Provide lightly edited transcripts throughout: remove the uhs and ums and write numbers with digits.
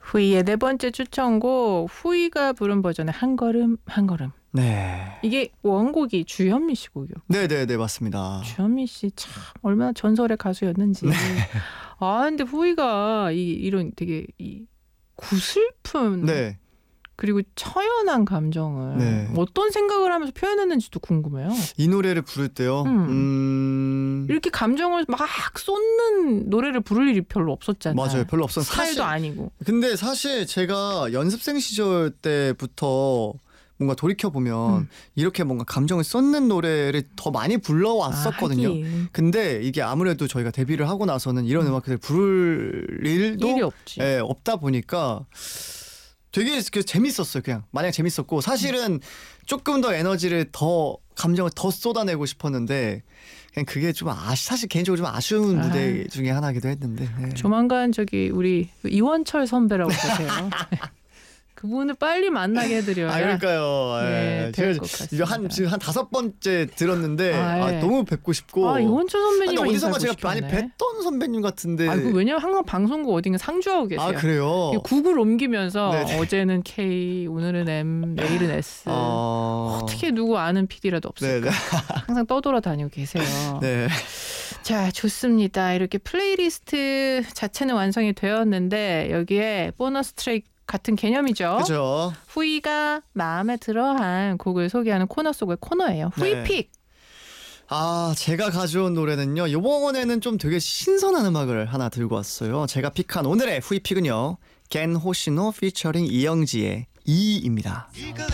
후이의 네 번째 추천곡 후이가 부른 버전의 한 걸음 한 걸음. 네. 이게 원곡이 주현미 씨 곡이요. 네네네 맞습니다. 주현미 씨 참 얼마나 전설의 가수였는지. 네. 아 근데 후이가 이런 되게 구슬픈 네. 그리고 처연한 감정을 네. 어떤 생각을 하면서 표현했는지도 궁금해요. 이 노래를 부를 때요. 이렇게 감정을 막 쏟는 노래를 부를 일이 별로 없었잖아요. 맞아요. 별로 없었어요. 스타일도 아니고. 근데 사실 제가 연습생 시절 때부터 뭔가 돌이켜보면 이렇게 뭔가 감정을 쏟는 노래를 더 많이 불러왔었거든요. 근데 이게 아무래도 저희가 데뷔를 하고 나서는 이런 음악들을 부를 일도 일이 없지. 예, 없다 보니까 되게 재밌었어요. 그냥 마냥 재밌었고 사실은 조금 더 에너지를 더 감정을 더 쏟아내고 싶었는데 그냥 그게 좀 사실 개인적으로 좀 아쉬운 무대 중에 하나이기도 했는데 네. 조만간 저기 우리 이원철 선배라고 보세요. 그분을 빨리 만나게 해드려야. 그러니까요. 네, 될 것 같습니다. 지금 한 5번째 들었는데 너무 뵙고 싶고. 이원철 선배님 어디선가 제가 많이 뵀던 선배님 같은데. 왜냐면 항상 방송국 어딘가 상주하고 계세요. 그래요? 국을 옮기면서 네네. 어제는 K, 오늘은 M, 내일은 S. 어떻게 누구 아는 PD라도 없을까? 항상 떠돌아다니고 계세요. 네. 자, 좋습니다. 이렇게 플레이리스트 자체는 완성이 되었는데 여기에 보너스 트랙 같은 개념이죠. 그렇죠. 후이가 마음에 들어한 곡을 소개하는 코너 속의 코너예요. 후이픽. 제가 가져온 노래는요. 이번에는 좀 되게 신선한 음악을 하나 들고 왔어요. 제가 픽한 오늘의 후이픽은요. 겐 호시노 피처링 이영지의 이입니다.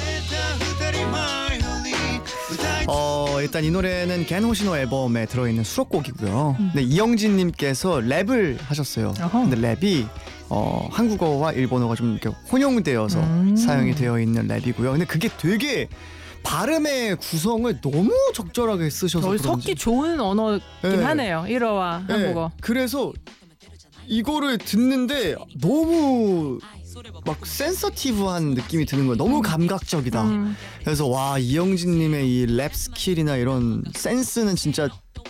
일단 이 노래는 겐 호시노 앨범에 들어있는 수록곡이고요. 근데 이영진님께서 랩을 하셨어요. 근데 랩이 한국어와 일본어가 좀 이렇게 혼용되어서 사용이 되어 있는 랩이고요. 근데 그게 되게 발음의 구성을 너무 적절하게 쓰셔서 그런지 섞기 좋은 언어긴 하네요. 일어와 한국어. 그래서 이거를 듣는데 너무 막 센서티브한 느낌이 드는 거예요. 너무 감각적이다. 그래서 와 이영진님의 이 랩 스킬이나 이런 센스는 진짜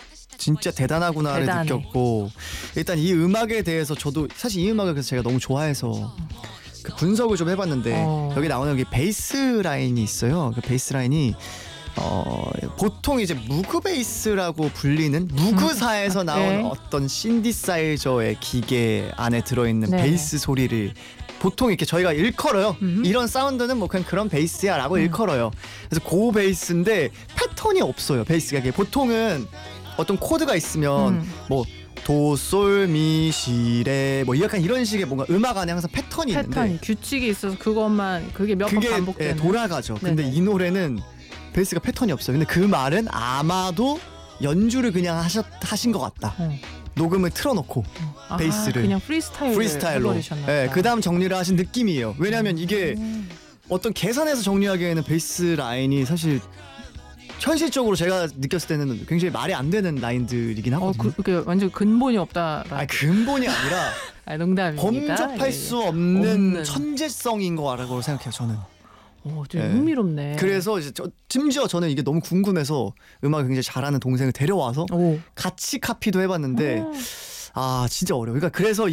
대단하구나를 느꼈고 일단 이 음악에 대해서 저도 사실 이 음악을 그래서 제가 너무 좋아해서 그 분석을 좀 해봤는데 여기 나오는 여기 베이스 라인이 있어요. 그 베이스 라인이 보통 이제 무그 베이스라고 불리는 무그사에서 나온 어떤 신디사이저의 기계 안에 들어있는 베이스 소리를 보통 이렇게 저희가 일컬어요. 이런 사운드는 뭐 그냥 그런 베이스야 라고 일컬어요. 그래서 그 베이스인데 패턴이 없어요. 베이스가 이게 보통은 어떤 코드가 있으면 뭐 도, 솔, 미, 시, 레 뭐 약간 이런 식의 뭔가 음악 안에 항상 패턴이 있는데 규칙이 있어서 그게 몇 번 반복되는 돌아가죠. 근데 이 노래는 베이스가 패턴이 없어요. 근데 그 말은 아마도 연주를 그냥 하신 것 같다. 녹음을 틀어놓고 베이스를 그냥 프리스타일로 그 다음 정리를 하신 느낌이에요. 왜냐하면 이게 어떤 계산해서 정리하기에는 베이스 라인이 사실 현실적으로 제가 느꼈을 때는 굉장히 말이 안 되는 라인들이긴 하거든요. 그게 완전 근본이 없다. 근본이 아니라 농담입니다. 범접할 수 없는 천재성인 거라고 생각해요. 저는. 되게 흥미롭네. 그래서 이제 심지어 저는 이게 너무 궁금해서 음악을 굉장히 잘하는 동생을 데려와서 같이 카피도 해봤는데 진짜 어려워. 그러니까 그래서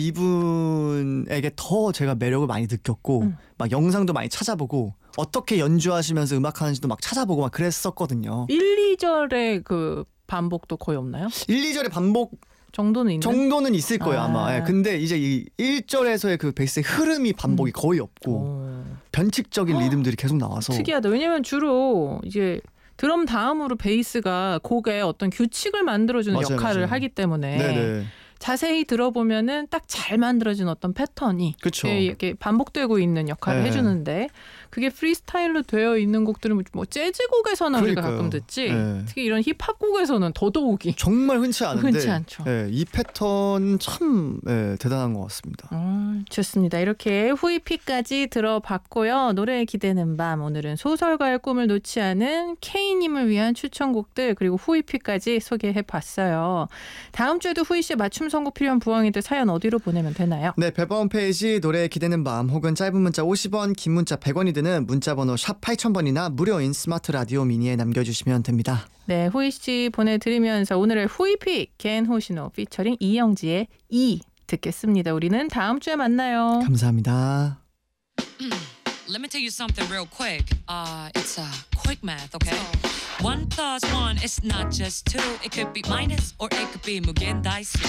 이분에게 더 제가 매력을 많이 느꼈고 막 영상도 많이 찾아보고 어떻게 연주하시면서 음악하는지도 막 찾아보고 막 그랬었거든요. 1, 2절의 그 반복도 거의 없나요? 1, 2절의 반복 정도는 있을 거예요 아마. 근데 이제 이 1절에서의 그 베이스의 흐름이 반복이 거의 없고 변칙적인 리듬들이 계속 나와서 특이하다. 왜냐면 주로 이제 드럼 다음으로 베이스가 곡에 어떤 규칙을 만들어주는 역할을 하기 때문에 자세히 들어보면은 딱 잘 만들어진 어떤 패턴이 이렇게 반복되고 있는 역할을 해주는데 그게 프리스타일로 되어 있는 곡들은 뭐 재즈곡에서는 우리가 가끔 듣지 특히 이런 힙합곡에서는 더더욱이 정말 흔치 않은데 흔치 않죠. 이 패턴 참 대단한 것 같습니다. 좋습니다. 이렇게 후이픽까지 들어봤고요. 노래에 기대는 밤 오늘은 소설가의 꿈을 놓지 않은 K님을 위한 추천곡들 그리고 후이픽까지 소개해봤어요. 다음 주에도 후이 씨의 맞춤 선곡 필요한 부황이들 사연 어디로 보내면 되나요? 네, 별밤 홈페이지 노래에 기대는 밤 혹은 짧은 문자 50원 긴 문자 100원이 드는 문자번호 샵 8000번이나 무료인 스마트 라디오 미니에 남겨주시면 됩니다. 네, 후이 씨 보내드리면서 오늘의 후이픽 겐 호시노 피처링 이영지의 이 듣겠습니다. 우리는 다음 주에 만나요. 감사합니다. Let me tell you something real quick. It's quick math, okay? 1 + 1 is not just 2. It could be minus or it could be 무限다이스.